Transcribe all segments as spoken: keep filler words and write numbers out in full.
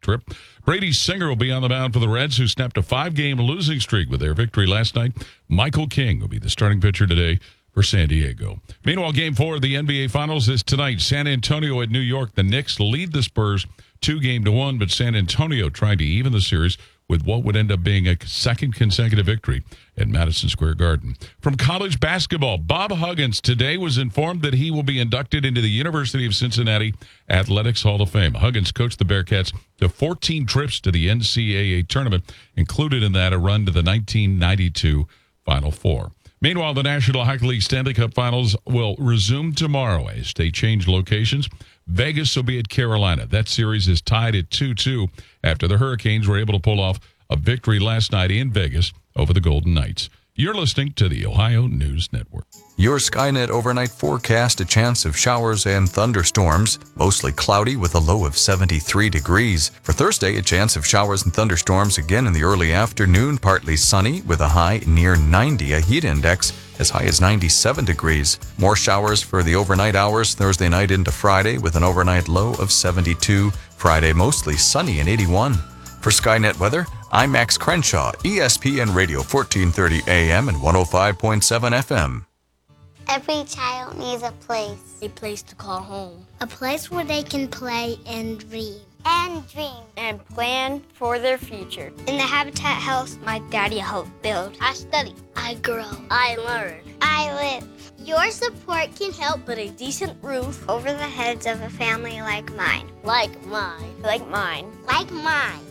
trip. Brady Singer will be on the mound for the Reds, who snapped a five-game losing streak with their victory last night. Michael King will be the starting pitcher today for San Diego. Meanwhile, Game four of the N B A Finals is tonight. San Antonio at New York. The Knicks lead the Spurs two game to one, but San Antonio trying to even the series with what would end up being a second consecutive victory at Madison Square Garden. From college basketball, Bob Huggins today was informed that he will be inducted into the University of Cincinnati Athletics Hall of Fame. Huggins coached the Bearcats to fourteen trips to the N C double A tournament, included in that a run to the nineteen ninety-two Final Four. Meanwhile, the National Hockey League Stanley Cup Finals will resume tomorrow as they change locations. Vegas will be at Carolina. That series is tied at two two after the Hurricanes were able to pull off a victory last night in Vegas over the Golden Knights. You're listening to the Ohio News Network. Your Skynet overnight forecast: a chance of showers and thunderstorms. Mostly cloudy with a low of seventy-three degrees. For Thursday, a chance of showers and thunderstorms again in the early afternoon. Partly sunny with a high near ninety. A heat index as high as ninety-seven degrees. More showers for the overnight hours Thursday night into Friday with an overnight low of seventy-two. Friday, mostly sunny and eighty-one. For Skynet weather, I'm Max Crenshaw, E S P N Radio, fourteen thirty A M and one oh five point seven F M. Every child needs a place. A place to call home. A place where they can play and dream. And dream. And plan for their future. In the Habitat house, my daddy helped build. I study. I grow. I learn. I live. Your support can help put a decent roof over the heads of a family like mine. Like mine. Like mine. Like mine.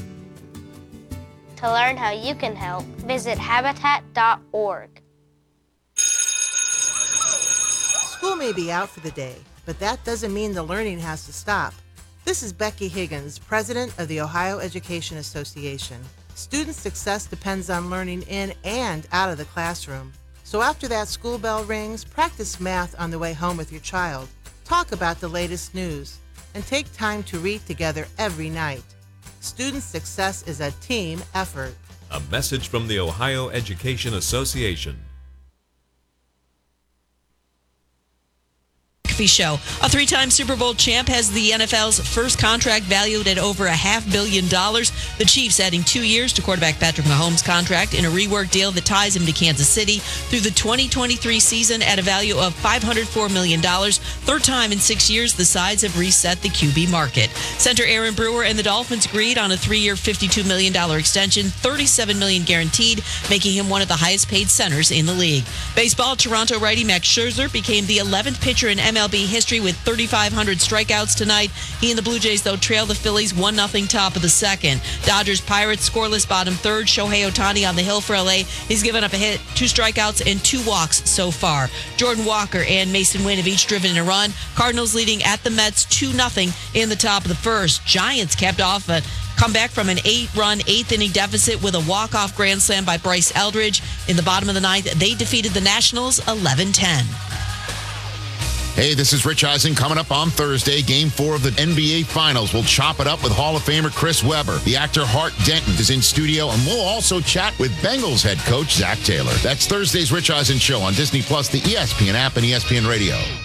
To learn how you can help, visit habitat dot org. School may be out for the day, but that doesn't mean the learning has to stop. This is Becky Higgins, president of the Ohio Education Association. Student success depends on learning in and out of the classroom. So after that school bell rings, practice math on the way home with your child. Talk about the latest news, and take time to read together every night. Student success is a team effort. A message from the Ohio Education Association. Show. A three-time Super Bowl champ has the N F L's first contract valued at over a half billion dollars. The Chiefs adding two years to quarterback Patrick Mahomes' contract in a reworked deal that ties him to Kansas City through the twenty twenty-three season at a value of five hundred four million dollars. Third time in six years, the sides have reset the Q B market. Center Aaron Brewer and the Dolphins agreed on a three-year, fifty-two million dollars extension, thirty-seven million dollars guaranteed, making him one of the highest-paid centers in the league. Baseball, Toronto righty Max Scherzer became the eleventh pitcher in M L B history with thirty-five hundred strikeouts tonight. He and the Blue Jays, though, trail the Phillies one nothing top of the second. Dodgers Pirates scoreless bottom third. Shohei Ohtani on the hill for L A. He's given up a hit, two strikeouts, and two walks so far. Jordan Walker and Mason Wynn have each driven in a run. Cardinals leading at the Mets two nothing in the top of the first. Giants capped off a comeback from an eight-run, eighth-inning deficit with a walk-off grand slam by Bryce Eldridge. In the bottom of the ninth, they defeated the Nationals eleven ten. Hey, this is Rich Eisen. Coming up on Thursday, Game four of the N B A Finals. We'll chop it up with Hall of Famer Chris Webber. The actor Hart Denton is in studio, and we'll also chat with Bengals head coach Zach Taylor. That's Thursday's Rich Eisen Show on Disney Plus, the E S P N app, and E S P N Radio.